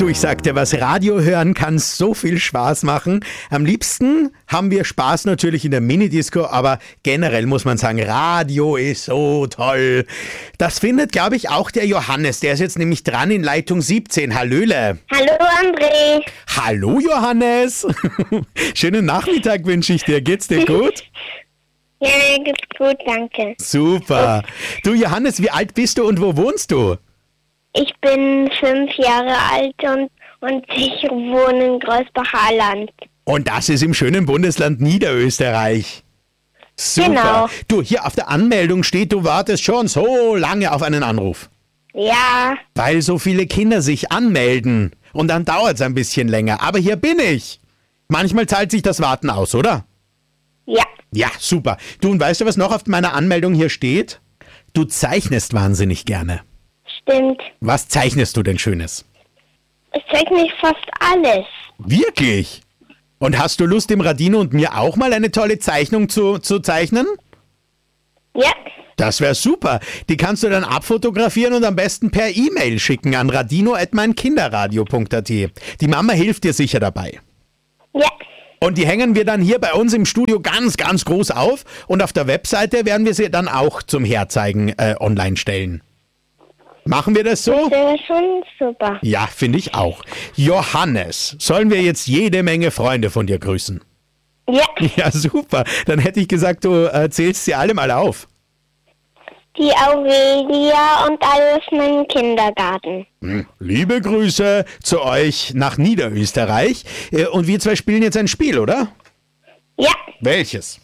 Du, ich sag dir was, Radio hören kann so viel Spaß machen. Am liebsten haben wir Spaß natürlich in der Minidisco, aber generell muss man sagen, Radio ist so toll. Das findet, glaube ich, auch der Johannes. Der ist jetzt nämlich dran in Leitung 17. Hallöle. Hallo André. Hallo Johannes. Schönen Nachmittag wünsche ich dir. Geht's dir gut? Ja, mir geht's gut, danke. Super. Du Johannes, wie alt bist du und wo wohnst du? Ich bin 5 Jahre alt und ich wohne in Großbach-Ahrland. Und das ist im schönen Bundesland Niederösterreich. Super. Genau. Du, hier auf der Anmeldung steht, du wartest schon so lange auf einen Anruf. Ja, Weil so viele Kinder sich anmelden. Und dann dauert es ein bisschen länger. Aber hier bin ich. Manchmal zahlt sich das Warten aus, oder? ja. Ja, super. Du, und weißt du, was noch auf meiner Anmeldung hier steht? Du zeichnest wahnsinnig gerne. Stimmt. Was zeichnest du denn Schönes? Ich zeichne fast alles. Wirklich? Und hast du Lust, dem Radino und mir auch mal eine tolle Zeichnung zu zeichnen? Ja, Das wäre super. Die kannst du dann abfotografieren und am besten per E-Mail schicken an radino@meinkinderradio.at. Die Mama hilft dir sicher dabei. ja. Und die hängen wir dann hier bei uns im Studio ganz, ganz groß auf. Und auf der Webseite werden wir sie dann auch zum Herzeigen online stellen. Machen wir das so? Das wäre schon super. Ja, finde ich auch. Johannes, sollen wir jetzt jede Menge Freunde von dir grüßen? Ja, Ja, super. Dann hätte ich gesagt, du zählst sie alle mal auf. die Aurelia und alle aus meinem Kindergarten. Liebe Grüße zu euch nach Niederösterreich. Und wir zwei spielen jetzt ein Spiel, oder? Ja, Welches?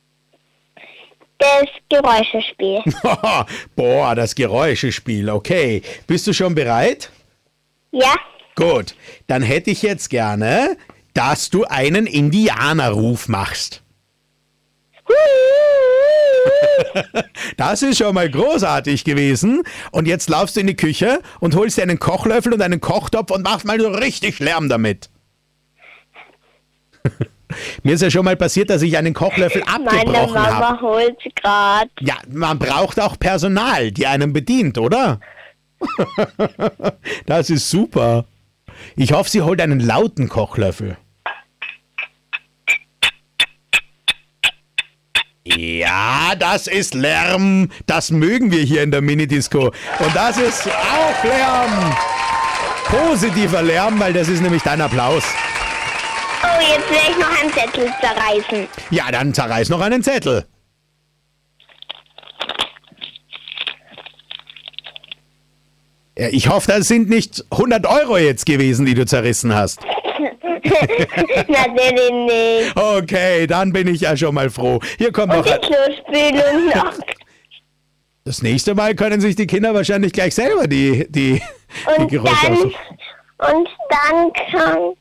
das Geräuschespiel. Boah, das Geräuschespiel. Okay. Bist du schon bereit? Ja, Gut. Dann hätte ich jetzt gerne, dass du einen Indianerruf machst. Das ist schon mal großartig gewesen. Und jetzt laufst du in die Küche und holst dir einen Kochlöffel und einen Kochtopf und machst mal so richtig Lärm damit. Mir ist ja schon mal passiert, dass ich einen Kochlöffel meine abgebrochen habe. Mama holt gerade. Ja, man braucht auch Personal, die einen bedient, oder? Das ist super. Ich hoffe, sie holt einen lauten Kochlöffel. Ja, das ist Lärm. Das mögen wir hier in der Minidisco. Und das ist auch Lärm. Positiver Lärm, weil das ist nämlich dein Applaus. Oh, jetzt will ich noch einen Zettel zerreißen. Ja, dann zerreiß noch einen Zettel. Ja, ich hoffe, das sind nicht 100 Euro jetzt gewesen, die du zerrissen hast. Natürlich nicht. Okay, dann bin ich ja schon mal froh. Hier kommt Und noch. die Klospülung noch. Das nächste Mal können sich die Kinder wahrscheinlich gleich selber die Und Geräusche dann, aussuchen. und dann kann...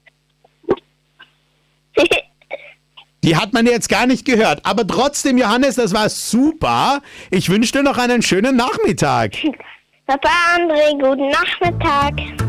Die hat man jetzt gar nicht gehört. Aber trotzdem, Johannes, das war super. Ich wünsche dir noch einen schönen Nachmittag. Papa André, guten Nachmittag.